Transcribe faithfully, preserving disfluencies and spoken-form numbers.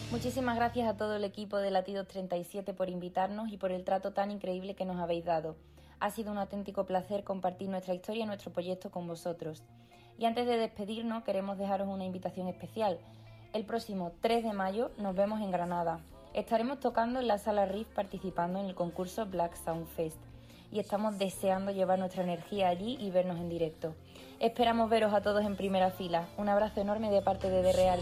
Muchísimas gracias a todo el equipo de Latidos treinta y siete por invitarnos y por el trato tan increíble que nos habéis dado. Ha sido un auténtico placer compartir nuestra historia y nuestro proyecto con vosotros. Y antes de despedirnos, queremos dejaros una invitación especial. El próximo tres de mayo nos vemos en Granada. Estaremos tocando en la Sala Riff participando en el concurso Black Sound Fest. Y estamos deseando llevar nuestra energía allí y vernos en directo. Esperamos veros a todos en primera fila. Un abrazo enorme de parte de The Real.